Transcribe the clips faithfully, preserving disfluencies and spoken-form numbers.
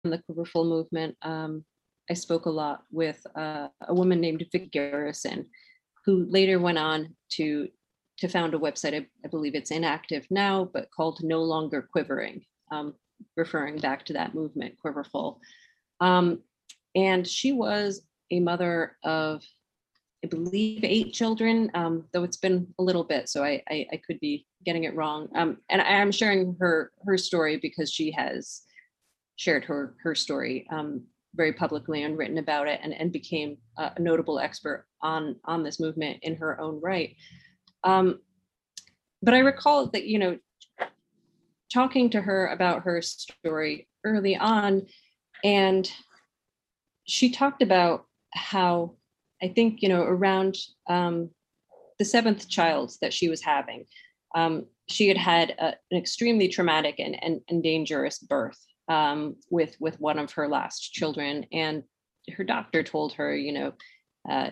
the Quiverful movement, um, I spoke a lot with uh, a woman named Vicky Garrison, who later went on to to found a website. I, I believe it's inactive now, but called No Longer Quivering, um, referring back to that movement, Quiverful. Um, and she was a mother of, I believe, eight children, um, though it's been a little bit, so I, I, I could be getting it wrong. Um, and I am sharing her her story because she has shared her her story um, very publicly and written about it, and, and became a notable expert on on this movement in her own right. Um, but I recall that, you know, talking to her about her story early on, and she talked about how, I think, you know, around um, the seventh child that she was having, um, she had had a, an extremely traumatic and, and, and dangerous birth um, with with one of her last children, and her doctor told her, you know, uh,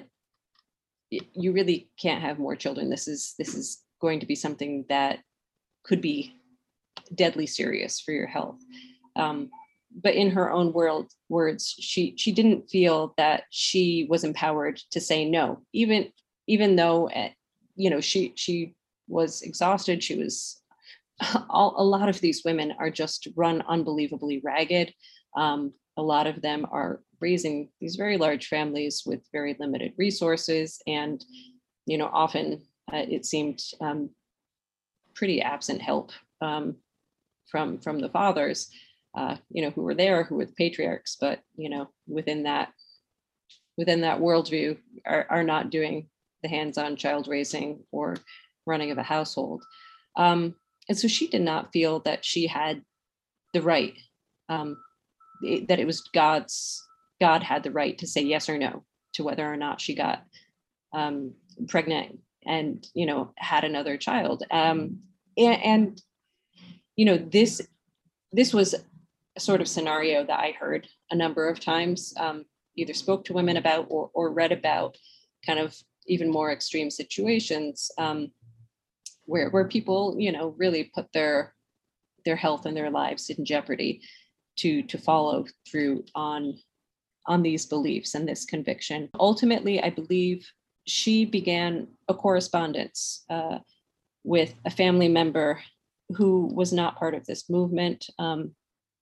you really can't have more children. This is this is going to be something that could be deadly serious for your health. Um, but in her own world words, she she didn't feel that she was empowered to say no, even even though, uh, you know, she she was exhausted. She was all, a lot of these women are just run unbelievably ragged. Um, a lot of them are raising these very large families with very limited resources, and you know, often uh, it seemed um, pretty absent help um, from from the fathers, uh, you know, who were there, who were the patriarchs, but you know, within that within that worldview, are, are not doing the hands-on child raising or running of a household. Um, and so she did not feel that she had the right, um, it, that it was God's, God had the right to say yes or no to whether or not she got um, pregnant and, you know, had another child. Um, and, and, you know, this, this was a sort of scenario that I heard a number of times, um, either spoke to women about or, or read about, kind of even more extreme situations um, where, where people, you know, really put their, their health and their lives in jeopardy to, to follow through on, on these beliefs and this conviction. Ultimately, I believe she began a correspondence uh, with a family member who was not part of this movement, um,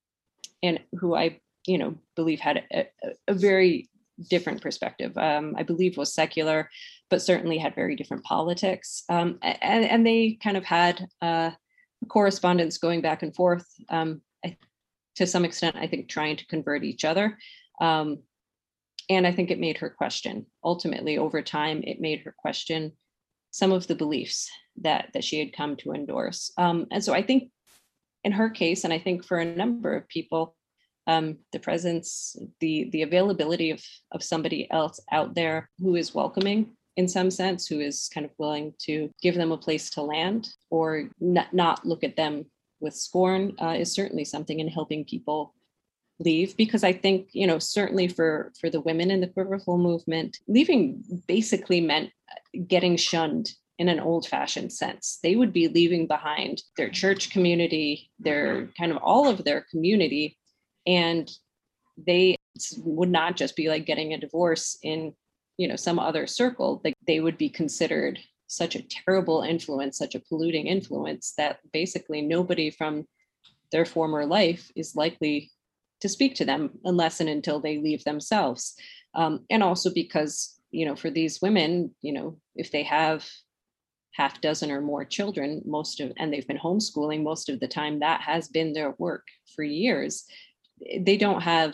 and who I, you know, believe had a, a, a very different perspective. Um, I believe was secular, but certainly had very different politics. Um, and, and they kind of had uh, correspondence going back and forth, um, I, to some extent, I think, trying to convert each other. Um, and I think it made her question. Ultimately, over time, it made her question some of the beliefs that that she had come to endorse. Um, and so I think in her case, and I think for a number of people, um, the presence, the the availability of of somebody else out there who is welcoming in some sense, who is kind of willing to give them a place to land or not, not look at them with scorn, uh, is certainly something in helping people leave. Because I think, you know, certainly for for the women in the Quiverful movement, leaving basically meant getting shunned in an old-fashioned sense. They would be leaving behind their church community, their kind of all of their community, and they would not just be like getting a divorce in, you know, some other circle. Like, they would be considered such a terrible influence, such a polluting influence, that basically nobody from their former life is likely to speak to them unless and until they leave themselves. Um, and also because, you know, for these women, you know, if they have half dozen or more children, most of, and they've been homeschooling most of the time, that has been their work for years. They don't have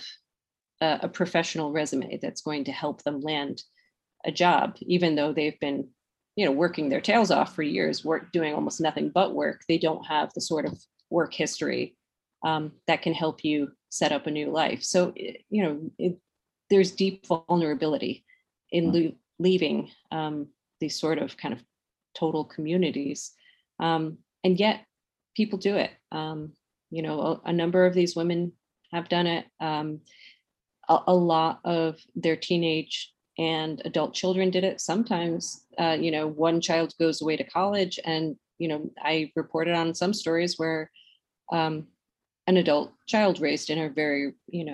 a, a professional resume that's going to help them land a job, even though they've been, you know, working their tails off for years, work doing almost nothing but work. They don't have the sort of work history um, that can help you set up a new life. So, you know, it, there's deep vulnerability in le- leaving um, these sort of kind of total communities. Um, and yet people do it. Um, you know, a, a number of these women have done it. Um, a, a lot of their teenage and adult children did it. Sometimes, uh, you know, one child goes away to college, and, you know, I reported on some stories where um, an adult child raised in a very, you know,